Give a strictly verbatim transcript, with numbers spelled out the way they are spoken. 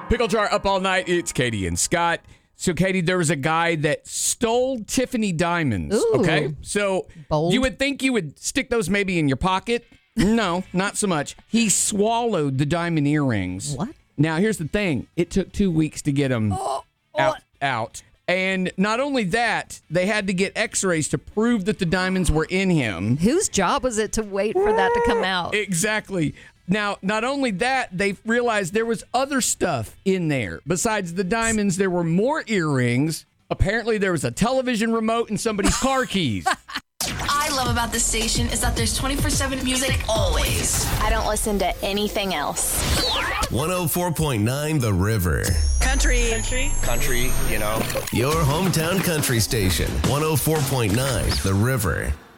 Pickle Jar up all night. It's Katie and Scott. So, Katie, there was a guy that stole Tiffany diamonds. Ooh, okay, so bold. You would think you would stick those maybe in your pocket. No, not so much. He swallowed the diamond earrings. What? Now, here's the thing. It took two weeks to get them oh, out. out. And not only that, they had to get x-rays to prove that the diamonds were in him. Whose job was it to wait for that to come out? Exactly. Now, not only that, they realized there was other stuff in there. Besides the diamonds, there were more earrings. Apparently, there was a television remote and somebody's car keys. I love about this station is that there's twenty-four seven music always. I don't listen to anything else. one oh four point nine The River. Country. Country. Country, you know. Your hometown country station. one oh four point nine The River.